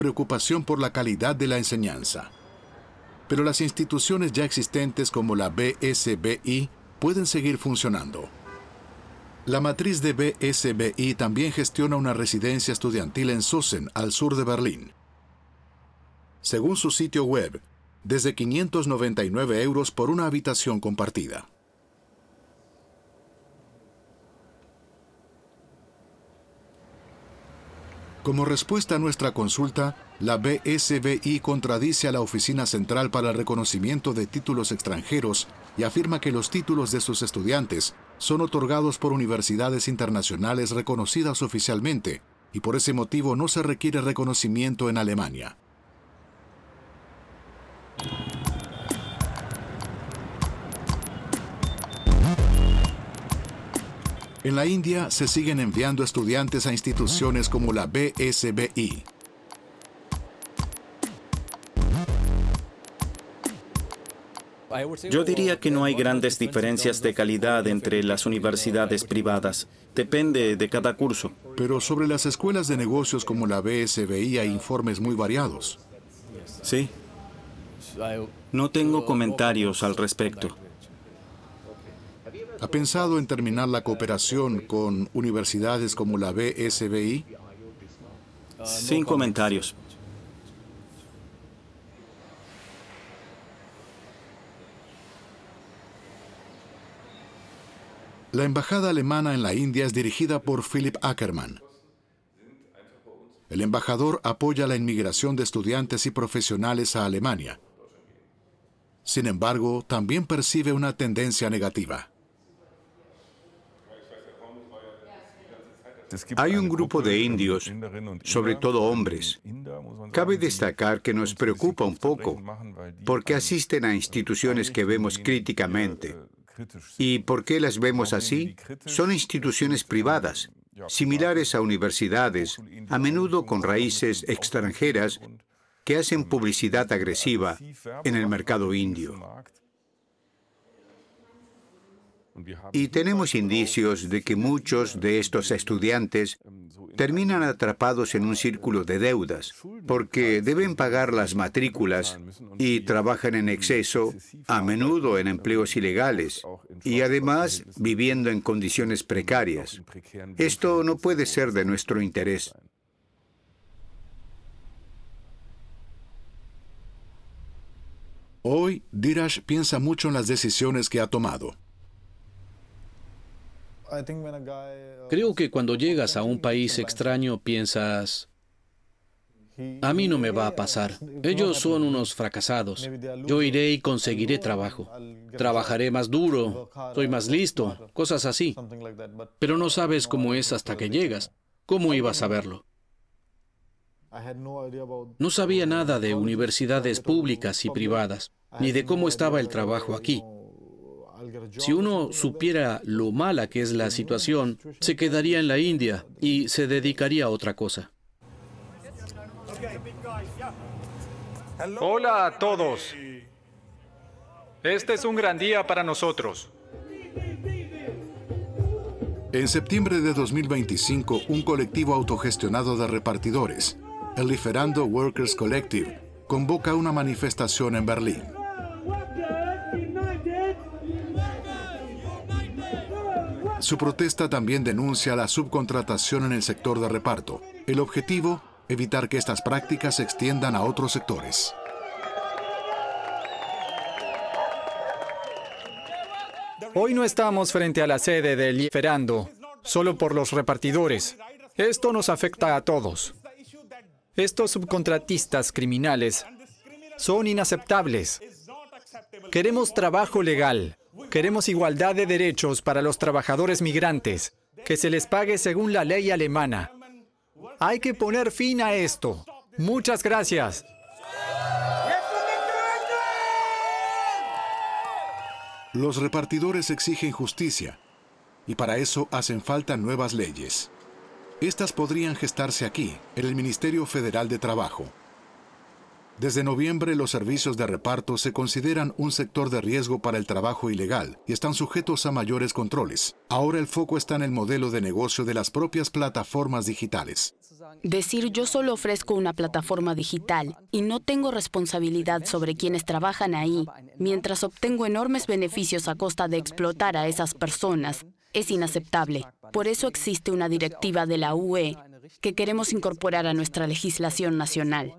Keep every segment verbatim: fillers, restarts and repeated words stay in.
preocupación por la calidad de la enseñanza. Pero las instituciones ya existentes como la B S B I pueden seguir funcionando. La matriz de B S B I también gestiona una residencia estudiantil en Susen, al sur de Berlín. Según su sitio web, desde quinientos noventa y nueve euros por una habitación compartida. Como respuesta a nuestra consulta, la B S B I contradice a la Oficina Central para el Reconocimiento de Títulos Extranjeros y afirma que los títulos de sus estudiantes son otorgados por universidades internacionales reconocidas oficialmente y por ese motivo no se requiere reconocimiento en Alemania. En la India se siguen enviando estudiantes a instituciones como la B S B I. Yo diría que no hay grandes diferencias de calidad entre las universidades privadas. Depende de cada curso. Pero sobre las escuelas de negocios como la B S B I hay informes muy variados. Sí. No tengo comentarios al respecto. ¿Ha pensado en terminar la cooperación con universidades como la B S B I? Sin comentarios. La embajada alemana en la India es dirigida por Philipp Ackermann. El embajador apoya la inmigración de estudiantes y profesionales a Alemania. Sin embargo, también percibe una tendencia negativa. Hay un grupo de indios, sobre todo hombres. Cabe destacar que nos preocupa un poco, porque asisten a instituciones que vemos críticamente. ¿Y por qué las vemos así? Son instituciones privadas, similares a universidades, a menudo con raíces extranjeras, que hacen publicidad agresiva en el mercado indio. Y tenemos indicios de que muchos de estos estudiantes terminan atrapados en un círculo de deudas, porque deben pagar las matrículas y trabajan en exceso, a menudo en empleos ilegales, y además viviendo en condiciones precarias. Esto no puede ser de nuestro interés. Hoy, Dheeraj piensa mucho en las decisiones que ha tomado. Creo que cuando llegas a un país extraño piensas, a mí no me va a pasar. Ellos son unos fracasados. Yo iré y conseguiré trabajo. Trabajaré más duro, soy más listo, cosas así. Pero no sabes cómo es hasta que llegas. ¿Cómo ibas a verlo? No sabía nada de universidades públicas y privadas, ni de cómo estaba el trabajo aquí. Si uno supiera lo mala que es la situación, se quedaría en la India y se dedicaría a otra cosa. Hola a todos. Este es un gran día para nosotros. En septiembre de dos mil veinticinco, un colectivo autogestionado de repartidores, el Lieferando Workers Collective, convoca una manifestación en Berlín. Su protesta también denuncia la subcontratación en el sector de reparto. El objetivo, evitar que estas prácticas se extiendan a otros sectores. Hoy no estamos frente a la sede del Lieferando, solo por los repartidores. Esto nos afecta a todos. Estos subcontratistas criminales son inaceptables. Queremos trabajo legal. Queremos igualdad de derechos para los trabajadores migrantes, que se les pague según la ley alemana. Hay que poner fin a esto. Muchas gracias. Los repartidores exigen justicia, y para eso hacen falta nuevas leyes. Estas podrían gestarse aquí, en el Ministerio Federal de Trabajo. Desde noviembre, los servicios de reparto se consideran un sector de riesgo para el trabajo ilegal y están sujetos a mayores controles. Ahora el foco está en el modelo de negocio de las propias plataformas digitales. Decir yo solo ofrezco una plataforma digital y no tengo responsabilidad sobre quienes trabajan ahí, mientras obtengo enormes beneficios a costa de explotar a esas personas, es inaceptable. Por eso existe una directiva de la U E que queremos incorporar a nuestra legislación nacional.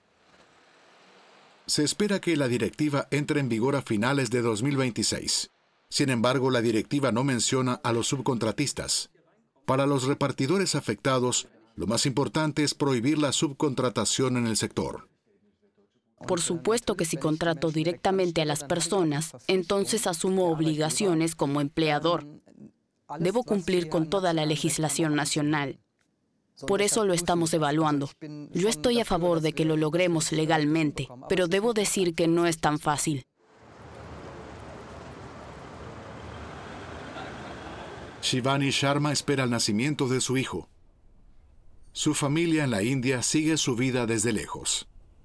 Se espera que la directiva entre en vigor a finales de dos mil veintiséis. Sin embargo, la directiva no menciona a los subcontratistas. Para los repartidores afectados, lo más importante es prohibir la subcontratación en el sector. Por supuesto que si contrato directamente a las personas, entonces asumo obligaciones como empleador. Debo cumplir con toda la legislación nacional. Por eso lo estamos evaluando. Yo estoy a favor de que lo logremos legalmente, pero debo decir que no es tan fácil. Shivani Sharma espera el nacimiento de su hijo. Su familia en la India sigue su vida desde lejos.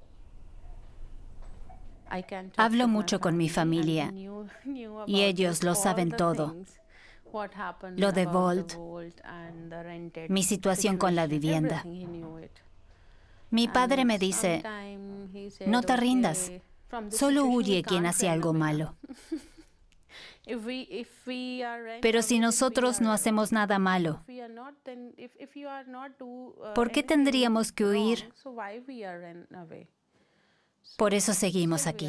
Hablo mucho con mi familia y ellos lo saben todo. Lo de Volt, mi situación con la vivienda. Mi padre me dice, no te rindas, solo huye quien hace algo malo. Pero si nosotros no hacemos nada malo, ¿por qué tendríamos que huir? Por eso seguimos aquí.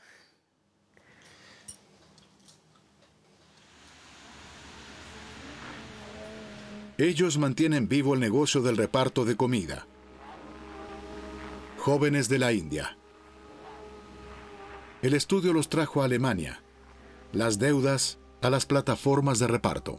Ellos mantienen vivo el negocio del reparto de comida. Jóvenes de la India. El estudio los trajo a Alemania. Las deudas a las plataformas de reparto.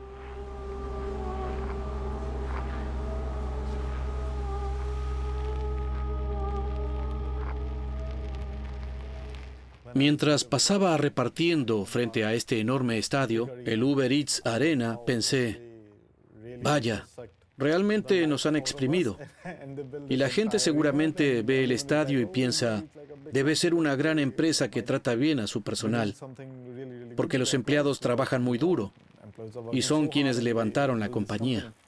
Mientras pasaba repartiendo frente a este enorme estadio, el Uber Eats Arena, pensé, vaya, realmente nos han exprimido. Y la gente seguramente ve el estadio y piensa, debe ser una gran empresa que trata bien a su personal, porque los empleados trabajan muy duro y son quienes levantaron la compañía.